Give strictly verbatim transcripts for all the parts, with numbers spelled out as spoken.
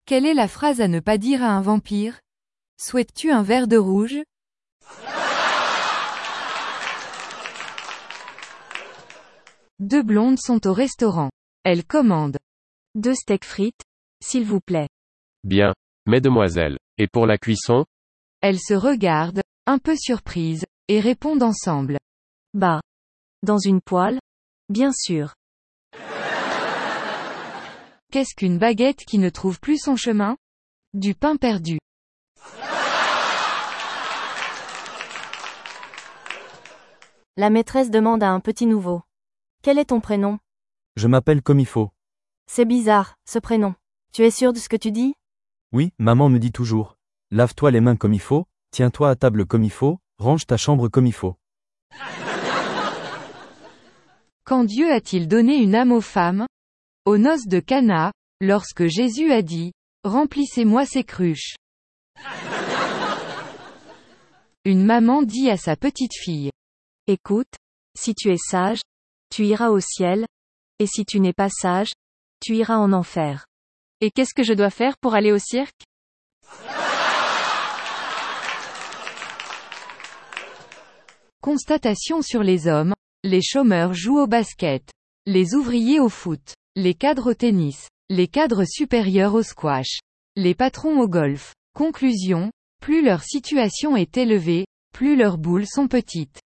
Quelle est la phrase à ne pas dire à un vampire? Souhaites-tu un verre de rouge? Deux blondes sont au restaurant. Elles commandent Deux steaks frites, s'il vous plaît. Bien. Mesdemoiselles. Et pour la cuisson? Elles se regardent, un peu surprises, et répondent ensemble. Bah. Dans une poêle? Bien sûr. Qu'est-ce qu'une baguette qui ne trouve plus son chemin? Du pain perdu. La maîtresse demande à un petit nouveau. Quel est ton prénom? Je m'appelle comme il faut. C'est bizarre, ce prénom. Tu es sûr de ce que tu dis? Oui, maman me dit toujours. Lave-toi les mains comme il faut, tiens-toi à table comme il faut, range ta chambre comme il faut. Quand Dieu a-t-il donné une âme aux femmes? Aux noces de Cana, lorsque Jésus a dit, « Remplissez-moi ces cruches ». Une maman dit à sa petite fille. Écoute, si tu es sage, tu iras au ciel, et si tu n'es pas sage, tu iras en enfer. Et qu'est-ce que je dois faire pour aller au cirque? Constatation sur les hommes, les chômeurs jouent au basket, les ouvriers au foot, les cadres au tennis, les cadres supérieurs au squash, les patrons au golf. Conclusion, plus leur situation est élevée, plus leurs boules sont petites.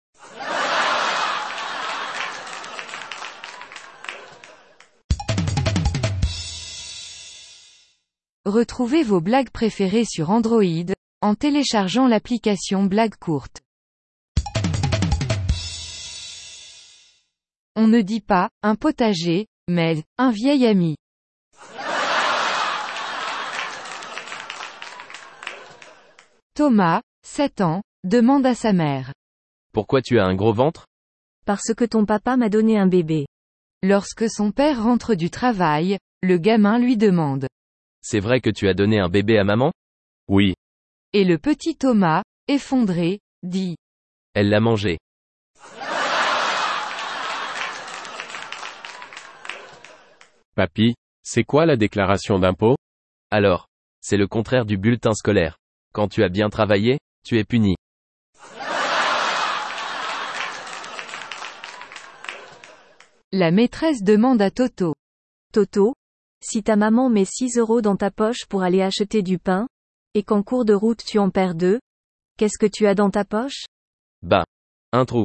Retrouvez vos blagues préférées sur Android, en téléchargeant l'application Blagues courtes. On ne dit pas, un potager, mais, un vieil ami. Thomas, sept ans, demande à sa mère. Pourquoi tu as un gros ventre? Parce que ton papa m'a donné un bébé. Lorsque son père rentre du travail, le gamin lui demande. C'est vrai que tu as donné un bébé à maman? Oui. Et le petit Thomas, effondré, dit. Elle l'a mangé. Papy, c'est quoi la déclaration d'impôt? Alors, c'est le contraire du bulletin scolaire. Quand tu as bien travaillé, tu es puni. La maîtresse demande à Toto. Toto, si ta maman met six euros dans ta poche pour aller acheter du pain, et qu'en cours de route tu en perds deux, qu'est-ce que tu as dans ta poche? Bah. Un trou.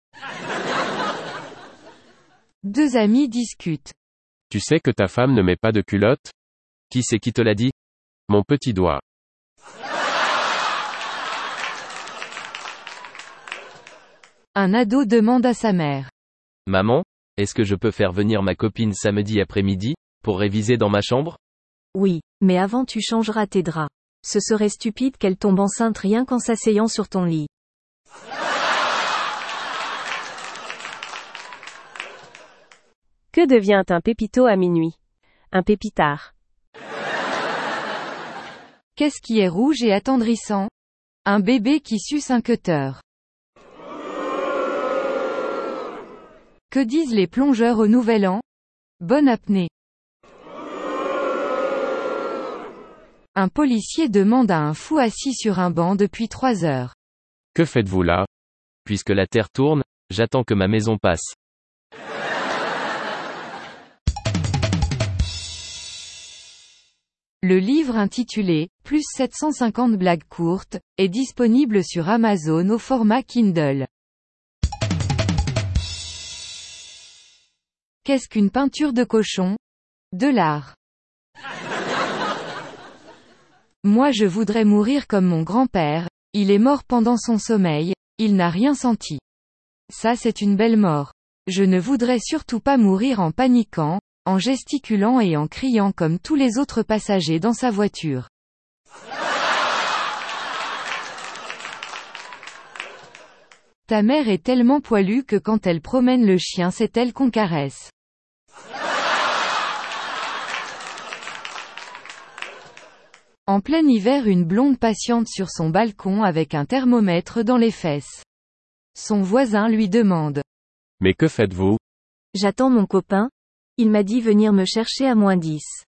Deux amis discutent. Tu sais que ta femme ne met pas de culotte? Qui c'est qui te l'a dit? Mon petit doigt. Un ado demande à sa mère. Maman, est-ce que je peux faire venir ma copine samedi après-midi, pour réviser dans ma chambre? Oui, mais avant tu changeras tes draps. Ce serait stupide qu'elle tombe enceinte rien qu'en s'asseyant sur ton lit. Que devient un pépito à minuit? Un pépitard. Qu'est-ce qui est rouge et attendrissant? Un bébé qui suce un cutter. Que disent les plongeurs au Nouvel An? Bonne apnée. Un policier demande à un fou assis sur un banc depuis trois heures. Que faites-vous là? Puisque la terre tourne, j'attends que ma maison passe. Le livre intitulé « Plus sept cent cinquante blagues courtes » est disponible sur Amazon au format Kindle. Qu'est-ce qu'une peinture de cochon? De l'art. Moi je voudrais mourir comme mon grand-père, il est mort pendant son sommeil, il n'a rien senti. Ça c'est une belle mort. Je ne voudrais surtout pas mourir en paniquant, en gesticulant et en criant comme tous les autres passagers dans sa voiture. Ta mère est tellement poilue que quand elle promène le chien c'est elle qu'on caresse. En plein hiver une blonde patiente sur son balcon avec un thermomètre dans les fesses. Son voisin lui demande. Mais que faites-vous? J'attends mon copain, il m'a dit venir me chercher à moins dix.